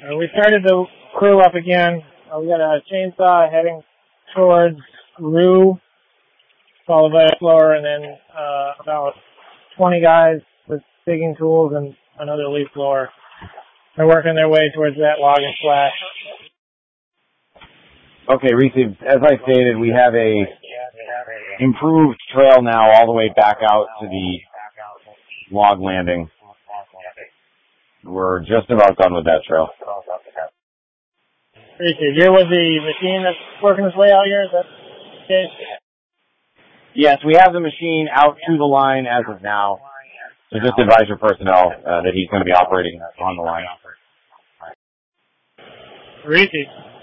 We started the crew up again. We got a chainsaw heading towards Rue, followed by a blower, and then about 20 guys with digging tools and another leaf blower. They're working their way towards that log and slash. Okay, Reese, as I stated, we have a improved trail now all the way back out to the log landing. We're just about done with that trail. Reese, you're with the machine that's working its way out here, is that the case? Yes, we have the machine out to the line as of now. So just advise your personnel that he's going to be operating on the line. Reese.